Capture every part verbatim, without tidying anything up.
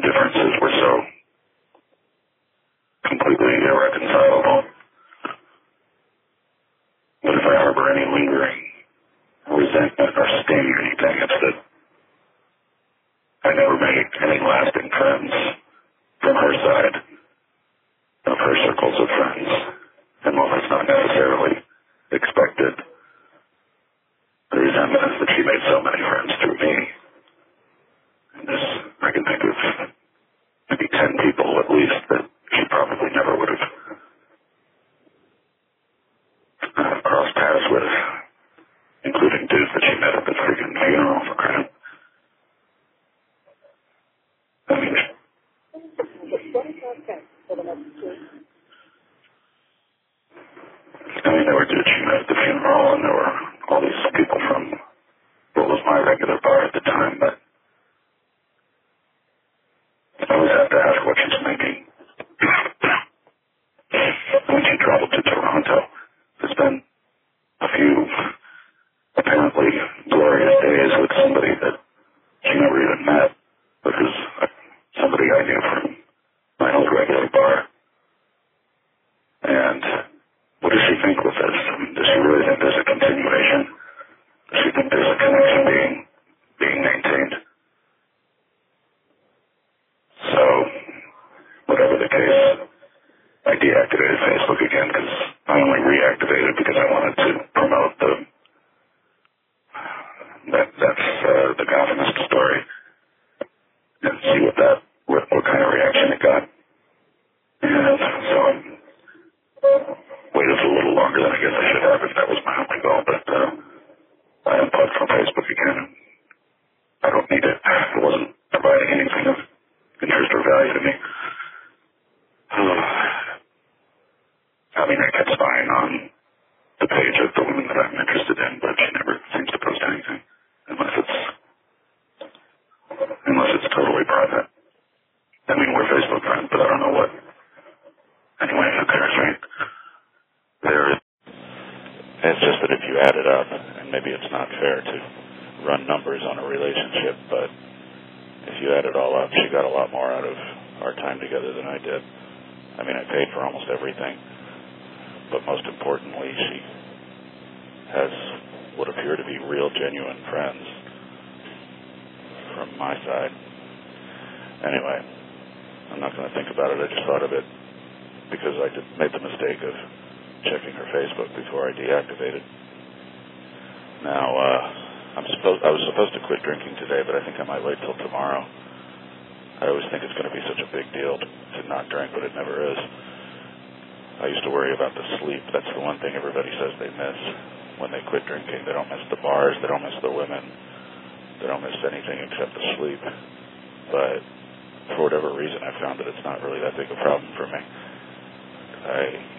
differences were so completely irreconcilable. But if I harbor any lingering resentment or sting or anything, it's that I never made any lasting friends from her side of her circles of friends. And while that's not necessarily expected, the resentment is that she made so many friends through me. And this, I can think of maybe ten people at least that she probably never would have uh, crossed paths with, including dudes that she met at the freaking funeral for crying. I mean, I mean, there were dudes she met at the funeral, and there were all these people from what was my regular bar at the time, but I always have to ask what she's thinking. When she traveled to Toronto to spend a few apparently glorious days with somebody that she never even met, but who's somebody I knew from my old regular bar. And what does she think with this? I mean, does she really think there's a continuation? Does she think there's a connection being being maintained? So, whatever the case, I deactivated Facebook again because I only reactivated because I wanted to promote the that that's uh, the Gothamist story and see what that what, what kind of reaction it got. And so I waited a little longer than I guess I should have if that was my only goal, but uh, I unplugged from Facebook again. I don't need it. It wasn't providing anything of interest or value to me. I mean, I kept spying on the page of the women that I'm interested in, but she never seems to post anything unless it's unless it's totally private. I mean, we're Facebook friends, but I don't know what. Anyway, who cares, right? There is. It's just that if you add it up, and maybe it's not fair to run numbers on a relationship, but if you add it all up, she got a lot more out of our time together than I did. I mean, I paid for almost everything, but most importantly, she has what appear to be real, genuine friends from my side. Anyway, I'm not going to think about it. I just thought of it because I did, made the mistake of checking her Facebook before I deactivated. Now, uh, I'm supposed I was supposed to quit drinking today, but I think I might wait till tomorrow. I always think it's going to be such a big deal to, to not drink, but it never is. I used to worry about the sleep. That's the one thing everybody says they miss when they quit drinking. They don't miss the bars. They don't miss the women. They don't miss anything except the sleep. But for whatever reason, I found that it's not really that big a problem for me. I,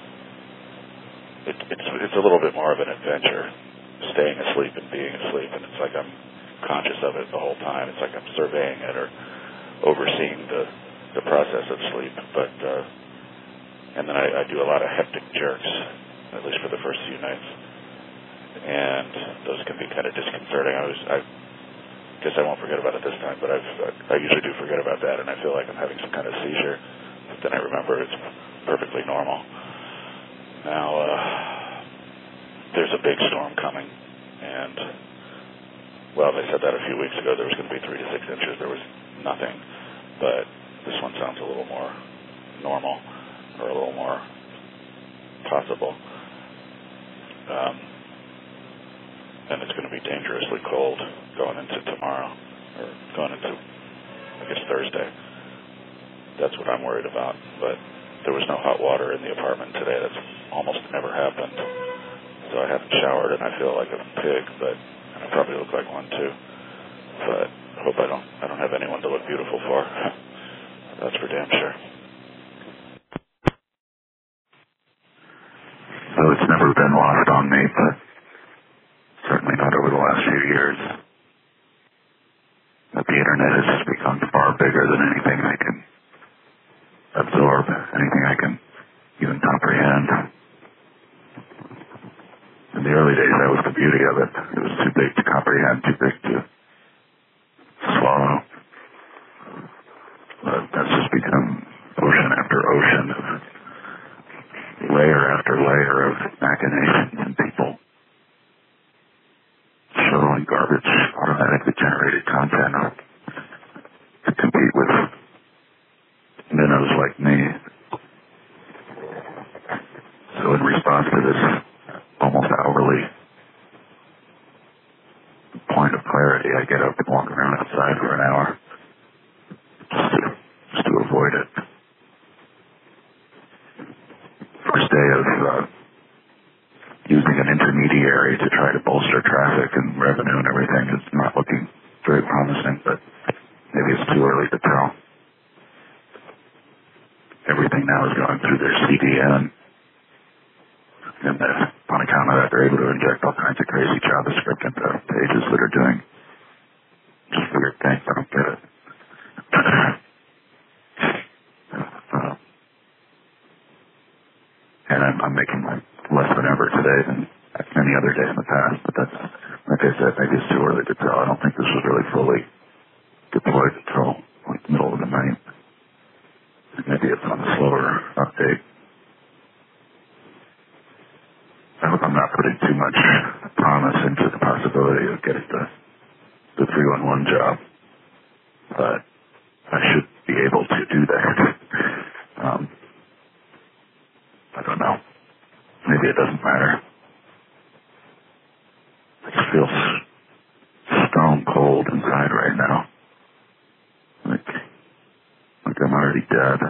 it, it's it's a little bit more of an adventure, staying asleep and being asleep, and it's like I'm conscious of it the whole time. It's like I'm surveying it or overseeing the the process of sleep. But uh, and then I, I do a lot of hectic jerks, at least for the first few nights, and those can be kind of disconcerting. I was I guess I won't forget about it this time, but I've I, I usually do forget about that, and I feel like I'm having some kind of seizure. But then I remember it's perfectly normal. Now, uh, there's a big storm coming, and, well, they said that a few weeks ago. There was going to be three to six inches. There was nothing, but this one sounds a little more normal, or a little more possible. Um, and it's going to be dangerously cold going into tomorrow, or going into, I guess, Thursday. That's what I'm worried about, but there was no hot water in the apartment today. That's almost never happened. So I haven't showered, and I feel like a pig, but and I probably look like one too. But I hope I don't I don't have anyone to look beautiful for. That's for damn sure. So it's never been lost on me, but certainly not over the last few years, that the internet has just become far bigger than anything I can absorb, anything I can even comprehend. In the early days, that was the beauty of it. It was too big to comprehend, too big to swallow. But just become ocean after ocean of layer after layer of machinations and people shoveling garbage, automatically generated content to compete with minnows like me. So in response to this almost hourly point of clarity, I get up and walk around outside for an hour just to, just to avoid it. First day of uh, using an intermediary to try to bolster traffic and revenue and everything is not looking very promising, but maybe it's too early to tell. Everything now is going through their C D N. And uh, on account of that, they're able to inject all kinds of crazy JavaScript into pages that are doing just weird things. I don't get it. uh, and I'm, I'm making like less than ever today than any other day in the past. But that's, like I said, maybe it's too early to tell. I don't think this was really fully deployed until like the middle of the night. Maybe it's on a slower update. I hope I'm not putting too much promise into the possibility of getting the the three one one job, but I should be able to do that. Um, I don't know. Maybe it doesn't matter. I just feel stone cold inside right now. Like, like I'm already dead.